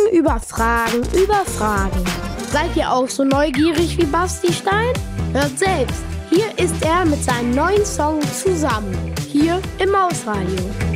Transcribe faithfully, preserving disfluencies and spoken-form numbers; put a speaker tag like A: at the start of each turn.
A: über Fragen über Fragen. Seid ihr auch so neugierig wie Basti Stein? Hört selbst, hier ist er mit seinem neuen Song Zusammen, hier im Mausradio.